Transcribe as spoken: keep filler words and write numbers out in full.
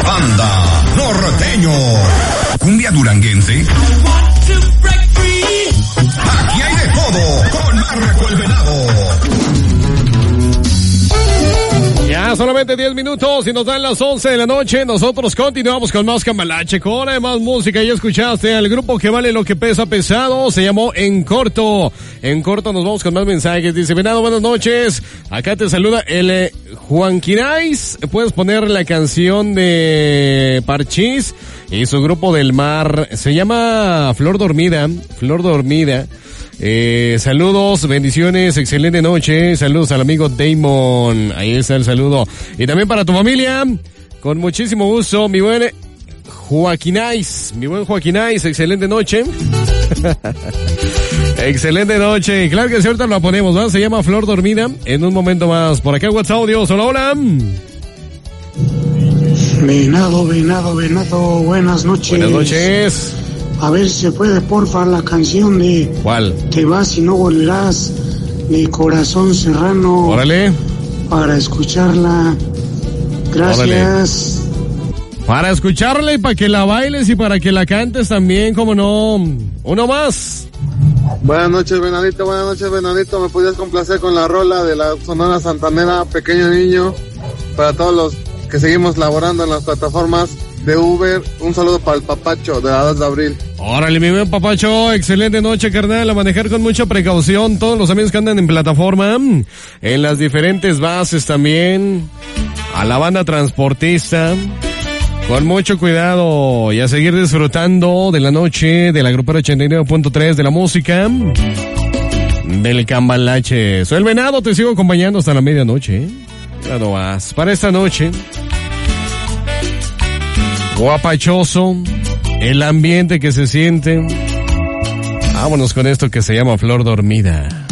Anda norteño. Cumbia duranguense. Aquí hay de todo con Marco el Venado. Ya solamente diez minutos y nos dan las once de la noche. Nosotros continuamos con más Cambalache, con más música. Ya escuchaste al grupo que vale lo que pesa pesado. Se llamó En Corto. En Corto nos vamos con más mensajes. Dice, Venado, buenas noches. Acá te saluda el eh, Juan Quirais. Puedes poner la canción de Parchís y su grupo del mar. Se llama Flor Dormida. Flor Dormida. Eh, saludos, bendiciones, excelente noche. Saludos al amigo Damon. Ahí está el saludo. Y también para tu familia, con muchísimo gusto, mi buen Joaquinais. Mi buen Joaquinais, excelente noche. Excelente noche. Claro que sí, ahorita lo ponemos, ¿no? Se llama Flor Dormida. En un momento más. Por acá, WhatsApp audio. Hola, hola. Venado, venado, venado. Buenas noches. Buenas noches. A ver si se puede, porfa, la canción de... ¿Cuál? Te vas y no volverás, de Corazón Serrano. Órale. Para escucharla. Gracias. Órale. Para escucharla y para que la bailes y para que la cantes también, como no. Uno más. Buenas noches, Venadito, buenas noches, Venadito. ¿Me podías complacer con la rola de la Sonora Santanera, Pequeño Niño? Para todos los que seguimos laborando en las plataformas de Uber, un saludo para el Papacho de la dos de abril. Órale, mi buen Papacho, excelente noche, carnal, a manejar con mucha precaución, todos los amigos que andan en plataforma, en las diferentes bases también, a la banda transportista, con mucho cuidado y a seguir disfrutando de la noche de la grupera ochenta y nueve punto tres de la música del Cambalache. Soy el Venado, te sigo acompañando hasta la medianoche, ¿eh? Ya no vas, para esta noche. Guapachoso, el ambiente que se siente. Vámonos con esto que se llama Flor Dormida.